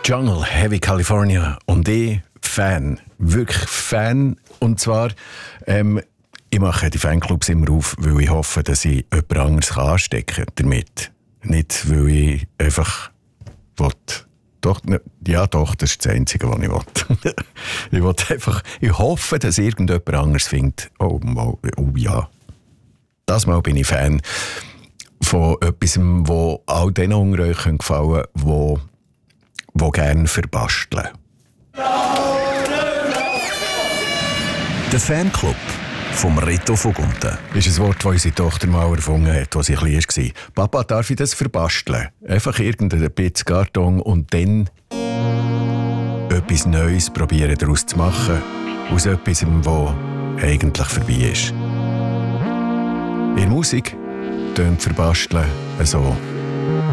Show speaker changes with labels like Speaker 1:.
Speaker 1: Jungle, Heavy California. Und ich Fan, wirklich Fan. Und zwar, ich mache die Fanclubs immer auf, weil ich hoffe, dass ich jemand anderes anstecken kann damit. Nicht, weil ich einfach will. Doch, das ist das Einzige, was ich will. Ich will einfach, ich hoffe, dass irgendjemand anderes findet, oh ja, das Mal bin ich Fan von etwas, wo all denen unter euch gefallen können, die gerne verbasteln.
Speaker 2: Der Fanclub vom Reto von Gunten.
Speaker 1: Das ist ein Wort, das unsere Tochter mal erfunden hat, als sie klein war. Papa, darf ich das verbasteln? Einfach irgendein bisschen Karton und dann etwas Neues probieren daraus zu machen. Aus etwas, was eigentlich vorbei ist. In der Musik tönt verbasteln so.